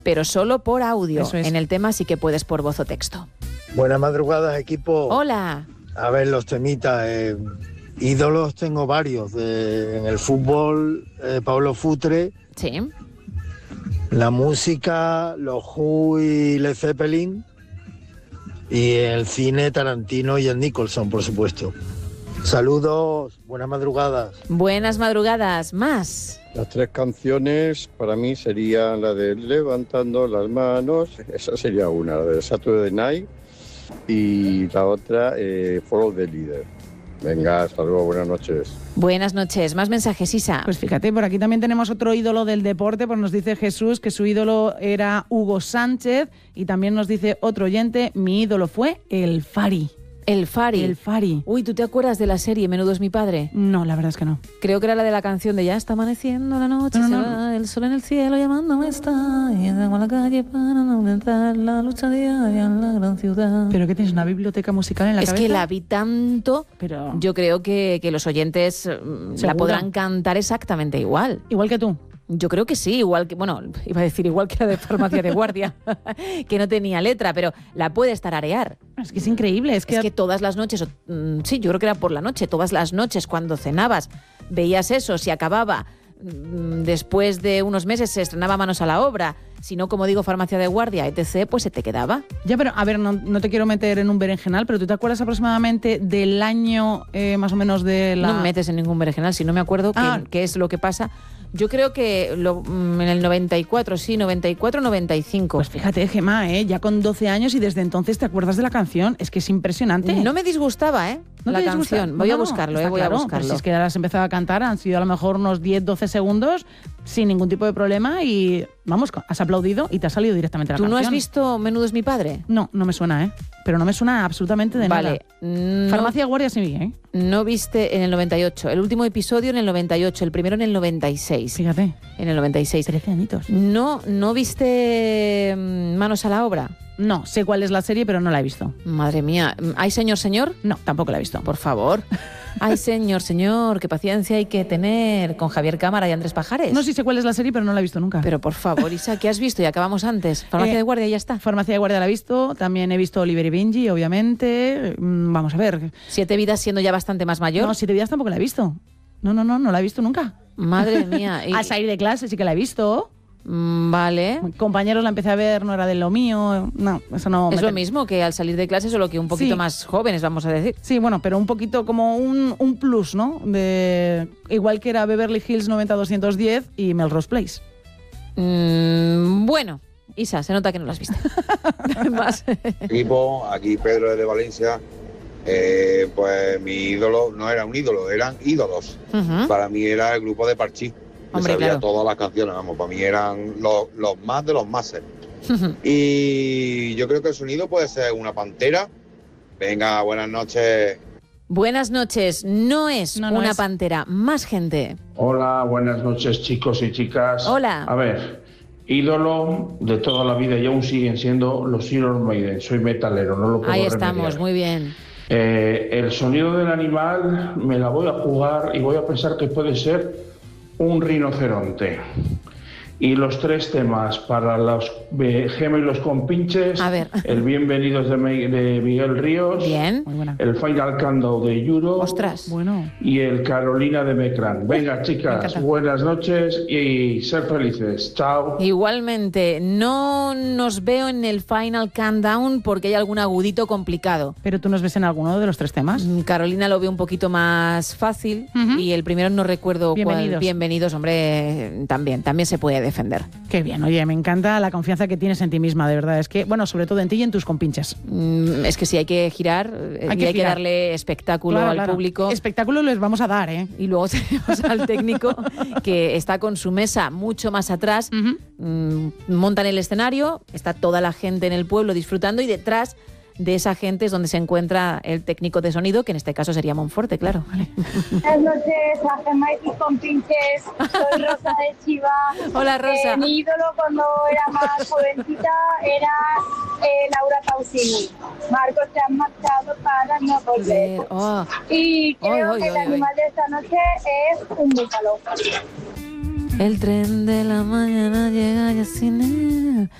pero solo por audio. En el tema sí que puedes por voz o texto. Buenas madrugadas, equipo. Hola. A ver, los temitas. Ídolos tengo varios. En el fútbol, Pablo Futre. Sí. La música, los Who y Led Zeppelin. Y el cine, Tarantino y el Nicholson, por supuesto. Saludos, buenas madrugadas. Buenas madrugadas, más. Las 3 canciones para mí serían la de Levantando las manos, esa sería una, la de Saturday Night, y la otra, Follow the Leader. Venga, hasta luego, buenas noches. Buenas noches, más mensajes, Isa. Pues fíjate, por aquí también tenemos otro ídolo del deporte, pues nos dice Jesús que su ídolo era Hugo Sánchez, y también nos dice otro oyente, mi ídolo fue el Fari. El Fari. El Fari. Uy, ¿tú te acuerdas de la serie Menudo es mi padre? No, la verdad es que no. Creo que era la de la canción de Ya está amaneciendo la noche, se va el sol en el cielo llamándome está, y llego a la calle para no aumentar la lucha diaria en la gran ciudad. ¿Pero qué tienes, una biblioteca musical en la cabeza? Es que la vi tanto, pero yo creo que los oyentes la podrán cantar exactamente igual. Igual que tú. Yo creo que sí, igual que, bueno, iba a decir igual que la de Farmacia de Guardia, que no tenía letra, pero la puedes tararear. Es que es increíble. Es que todas las noches, sí, yo creo que era por la noche, todas las noches cuando cenabas, veías eso, si acababa, después de unos meses se estrenaba Manos a la Obra, si no, como digo, Farmacia de Guardia, etc., pues se te quedaba. Ya, pero a ver, no te quiero meter en un berenjenal, pero ¿tú te acuerdas aproximadamente del año más o menos de la...? No me metes en ningún berenjenal, si no me acuerdo qué es lo que pasa. Yo creo que en el 94, sí, 94, 95. Pues fíjate, Gemma, ya con 12 años y desde entonces te acuerdas de la canción. Es que es impresionante. No me disgustaba, ¿No la canción. Voy a buscarlo, voy a buscarlo. Si es que las empezaba a cantar, han sido a lo mejor unos 10, 12 segundos sin ningún tipo de problema y, vamos, has aplaudido y te ha salido directamente la canción. ¿Tú no has visto Menudo es mi padre? No, no me suena, pero no me suena absolutamente de nada. Vale. Farmacia de Guardia sí vi, No viste en el 98, el último episodio en el 98, el primero en el 96. Fíjate. En el 96. 13 añitos. ¿No viste Manos a la Obra? No, sé cuál es la serie, pero no la he visto. Madre mía. ¿Hay señor? No, tampoco la he visto. Por favor. Ay, señor, qué paciencia hay que tener con Javier Cámara y Andrés Pajares. No, sí sé cuál es la serie, pero no la he visto nunca. Pero por favor, Isa, ¿qué has visto? Y acabamos antes. Farmacia de Guardia, ya está. Farmacia de Guardia la he visto. También he visto Oliver y Benji, obviamente. Vamos a ver. 7 vidas siendo ya bastante más mayor. No, 7 vidas tampoco la he visto. No la he visto nunca. Madre mía. Al salir de clase sí que la he visto. Vale. Compañeros la empecé a ver, no era de lo mío. No, eso no. Es lo mismo que al salir de clase, solo que un poquito más jóvenes, vamos a decir. Sí, bueno, pero un poquito como un plus, ¿no? Igual que era Beverly Hills 90210 y Melrose Place. Bueno, Isa, se nota que no las viste. Más. Equipo, aquí Pedro de Valencia. Pues mi ídolo no era un ídolo, eran ídolos. Para mí era el grupo de Parchís. Hombre, sabía claro. Todas las canciones, vamos, para mí eran los más de los máses. Y yo creo que el sonido puede ser una pantera. Venga, buenas noches. Buenas noches, no es una pantera, más gente. Hola, buenas noches, chicos y chicas. Hola. A ver, ídolo de toda la vida y aún siguen siendo los Iron Maiden. Soy metalero, no lo puedo Ahí remediar. estamos, muy bien. El sonido del animal me la voy a jugar y voy a pensar que puede ser un rinoceronte. Y los 3 temas para los gemelos con pinches. A ver. El Bienvenidos de Miguel Ríos. Bien. El Final Countdown de Yuro. Ostras. Bueno. Y el Carolina de Mecrán. Venga, chicas, buenas noches y ser felices. Chao. Igualmente, no nos veo en el Final Countdown porque hay algún agudito complicado. ¿Pero tú nos ves en alguno de los 3 temas? Carolina lo veo un poquito más fácil y el primero no recuerdo Bienvenidos. cuál. Bienvenidos, hombre, también se puede defender. Qué bien, oye, me encanta la confianza que tienes en ti misma, de verdad. Es que, bueno, sobre todo en ti y en tus compinches. Es que si hay que girar, hay que darle espectáculo al público. Espectáculo les vamos a dar, ¿eh? Y luego tenemos al técnico que está con su mesa mucho más atrás, montan el escenario, está toda la gente en el pueblo disfrutando y detrás de esa gente es donde se encuentra el técnico de sonido, que en este caso sería Monforte, claro. Vale. Buenas noches, a Gemma y compinches. Soy Rosa de Chiva. Hola, Rosa. Mi ídolo cuando era más jovencita era Laura Pausini. Marcos te han marchado para no volver. Y creo que el animal de esta noche es un búfalo. El tren de la mañana llega ya sin él.